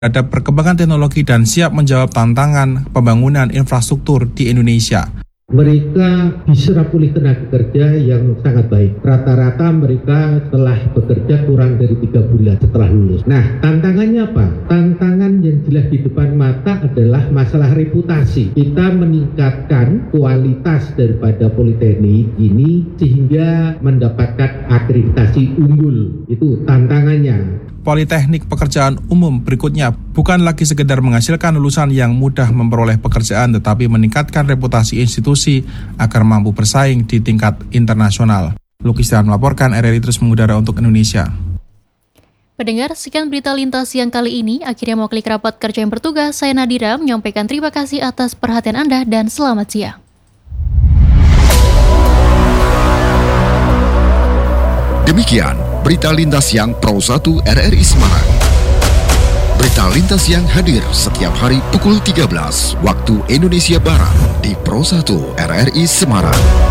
terhadap perkembangan teknologi dan siap menjawab tantangan pembangunan infrastruktur di Indonesia. Mereka diserap oleh tenaga kerja yang sangat baik. Rata-rata mereka telah bekerja kurang dari 3 bulan setelah lulus. Nah, tantangannya apa? Tantangan yang jelas di depan mata adalah masalah reputasi. Kita meningkatkan kualitas daripada Politeknik ini sehingga mendapatkan akreditasi unggul. Itu tantangannya. Politeknik pekerjaan umum berikutnya bukan lagi sekedar menghasilkan lulusan yang mudah memperoleh pekerjaan, tetapi meningkatkan reputasi institusi agar mampu bersaing di tingkat internasional. Luki Setiawan melaporkan, RRI terus mengudara untuk Indonesia. Pendengar, sekian berita lintas yang kali ini. Akhirnya mewakili kerabat kerja yang bertugas, saya Nadira menyampaikan terima kasih atas perhatian Anda dan selamat siang. Demikian berita lintas yang Pro 1 RRI Semarang. Berita lintas yang hadir setiap hari pukul 13 waktu Indonesia Barat di Pro 1 RRI Semarang.